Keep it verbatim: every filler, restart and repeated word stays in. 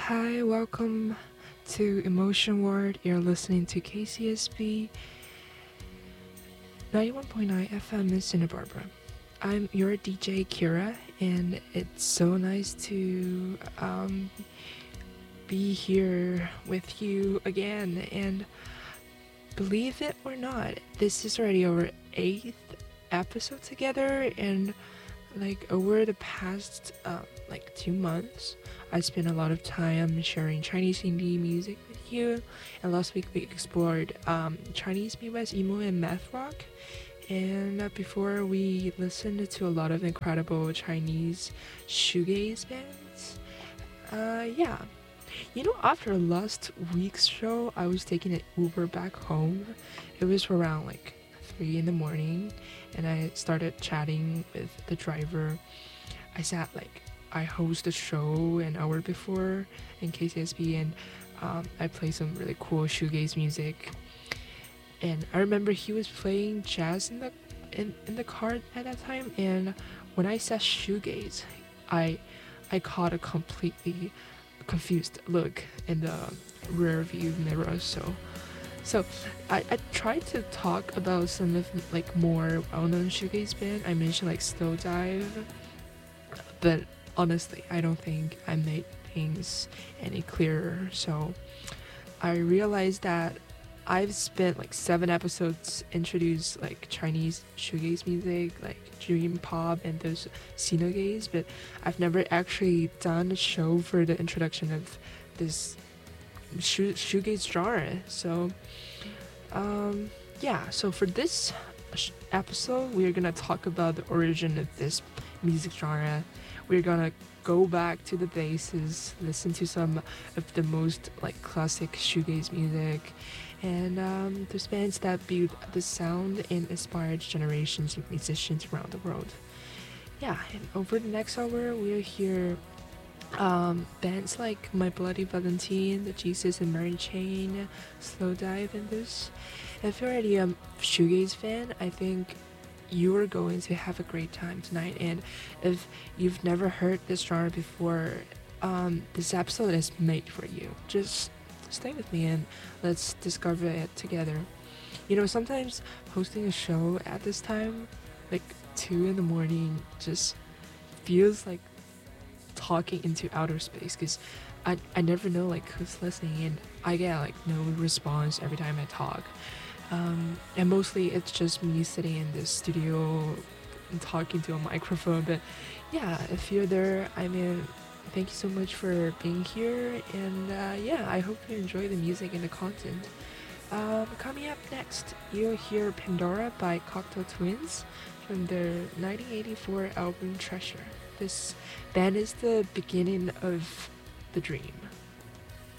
Hi, welcome to Emotion Ward. You're listening to K C S B ninety-one point nine F M in Santa Barbara. I'm your D J Kira, and it's so nice to um, be here with you again. And believe it or not, this is already our eighth episode together, and like over the past uh, like two months, I spent a lot of time sharing Chinese indie music with you. And last week we explored um, Chinese Midwest emo and math rock. And uh, before we listened to a lot of incredible Chinese shoegaze bands. Uh, yeah, you know, after last week's show, I was taking an Uber back home. It was around like three in the morning, and I started chatting with the driver. I sat like I host the show an hour before in K C S B, and um, I play some really cool shoegaze music. And I remember he was playing jazz in the in, in the car at that time. And when I said shoegaze, I I caught a completely confused look in the rear view mirror. So so I, I tried to talk about some of like more well-known shoegaze band. I mentioned like Slow Dive, but honestly, I don't think I made things any clearer. So I realized that I've spent like seven episodes introduce like Chinese shoegaze music, like dream pop and those sinogaze, but I've never actually done a show for the introduction of this shoe shoegaze genre. So, um, yeah. So for this sh- episode, we're gonna talk about the origin of this music genre. We're gonna go back to the bases, listen to some of the most like classic shoegaze music, and um, those bands that built the sound and inspired generations of musicians around the world. Yeah, and over the next hour, we'll hear um, bands like My Bloody Valentine, The Jesus and Mary Chain, Slow Dive, and this. If you're already a shoegaze fan, I think you're going to have a great time tonight. And if you've never heard this genre before, um, this episode is made for you. Just stay with me and let's discover it together. You know, sometimes hosting a show at this time, like two in the morning, just feels like talking into outer space, because I, I never know like who's listening, and I get like no response every time I talk. Um, and mostly it's just me sitting in this studio and talking to a microphone. But yeah, if you're there, I mean, thank you so much for being here. And uh, yeah, I hope you enjoy the music and the content. Um, coming up next, you'll hear Pandora by Cocteau Twins from their nineteen eighty-four album Treasure. This band is the beginning of the dream.